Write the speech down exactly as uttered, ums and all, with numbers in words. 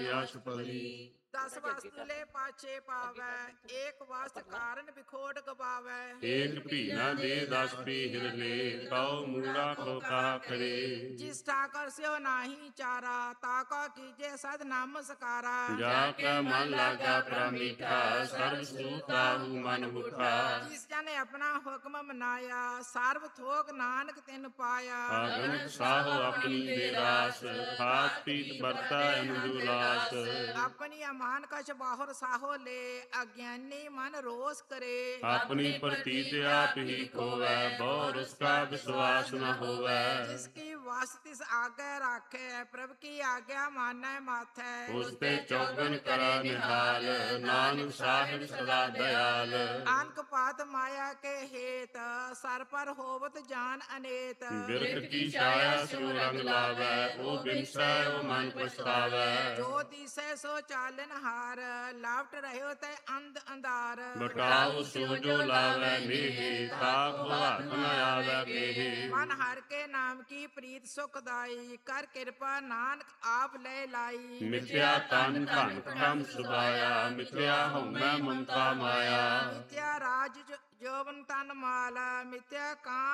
ਅਸ਼ਪਲੀ। ਦਸ ਵਸਤੂ ਲੈ ਪਾਛੇ ਪਾਵੈ, ਏਕ ਵਸਤ ਕਾਰਨ ਵਿਖੋੜ ਗਵਾਵੈ। ਏਕ ਭੀ ਨਾ ਦੇ ਦਸ ਭੀ ਹਿਰ ਲੇ, ਕਉ ਮੂੜਾ ਕੋ ਕਹਾ ਕਰੇ। ਜਿਸ ਠਾਕਰ ਸਿਓ ਨਾਹੀ ਚਾਰਾ, ਤਾਕਾ ਕੀਜੇ ਸਦ ਨਾਮ ਸਕਾਰਾ। ਜਾ ਕੈ ਮਨ ਲਾਗਾ ਪ੍ਰਮੀਠਾ, ਸਰਬ ਸੁਖ ਤਾਹੂ ਮਨ ਹੁਠਾ। ਜਿਸ ਜਨੇ ਆਪਣਾ ਹੁਕਮ ਮਨਾਇਆ, ਸਰਬ ਥੋਕ ਨਾਨਕ ਤਿਨ ਪਾਇਆ। ਆਗਨ ਸਾਹੋ ਆਪਣੀ ਬੇਰਾਸ, ਖਾਤ ਪੀਤ ਵਰਤਾ ਅਨੁਜੁਲਾਸ। ਆਪਣੀ ਅਮਾਨ ਕਛ ਬਾਹੁਰ ਸਾਹੋ ਲੈ, ਅਗਿਆਨੀ ਮਨ ਰੋਸ ਕਰੇ। ਆਪਣੀ ਪ੍ਰਤੀਤ ਆਪ ਹੀ ਖੋਵੈ, ਬਹੁ ਰਸ ਕਾ ਵਿਸ਼ਵਾਸ ਨ ਹੋਵੈ। ਜਿਸ ਕੀ ਵਸ ਤਿਸ ਆਗੇ ਰਾਖੈ, ਪ੍ਰਭ ਕੀ ਆਗਿਆ ਮਾਨੈ ਮਾਥੈ। ਉਸ ਤੇ ਚੌਗਨ ਕਰਾ ਨਿਹਾਲ, ਨਾਨਕ ਸਾਹਿਬ ਸਦਾ ਦਇਆਲ। ਅਨਕ ਪਾਤ ਮਾਇਆ ਕੇ ਹੇਤ, ਸਰ ਪਰ ਹੋਵਤ ਜਾਨ ਅਨੇਤ। ਬਿਰਖ ਕੀ ਛਾਇਆ ਸਿਉ ਰੰਗ ਲਾਵੈ, ਉਹ ਬਿਨਸੈ ਉਹ ਮਨ ਪਛਤਾਵੈ। ਜੋ ਦਿਸੈ ਸੋ ਚਾਲਨ ਹਾਰ, ਲਾਵਟ ਰਹਿਓ ਤੈ ਅੰਧ ਅੰਧਾਰ। ਬਟਾਉ ਸਿਉ ਜੋ ਲਾਵੈ ਨੀਹੀ, ਤਾਪ ਭਵਤ ਨ ਆਵੈ ਕੇਹੀ। ਮਨ ਹਰ ਕੇ ਨਾਮ ਕੀ ਪ੍ਰੀਤ ਸੁਖਦਾਈ, ਕਰ ਕਿਰਪਾ ਨਾਨਕ ਆਪ ਲੈ ਲਾਈ। ਮਿਥਿਆ ਤਨ ਧਨ ਕਮ ਸੁਭਾਇਆ, ਮਿਥਿਆ ਹਉਮੈ ਮਮਤਾ ਮਾਇਆ। ਮਿਥਿਆ ਰਾਜ ਜੋ- ਜੋਬਨ ਤਨ ਮਾਲ, ਮਿਥਿਆ ਕਾਂ